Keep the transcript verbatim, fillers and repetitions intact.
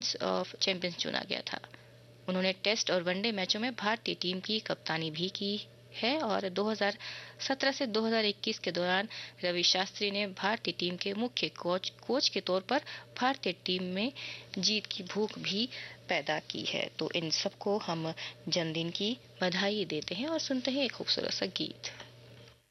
Champions of champions चुना गया था। उन्होंने टेस्ट और वनडे मैचों में भारतीय टीम की कप्तानी भी की है और दो हज़ार सत्रह से दो हज़ार इक्कीस के दौरान रवि शास्त्री ने भारतीय टीम के मुख्य कोच कोच के तौर पर भारतीय टीम में जीत की भूख भी पैदा की है। तो इन सबको हम जन्मदिन की बधाई देते हैं और सुनते हैं एक खूबसूरत सा गीत।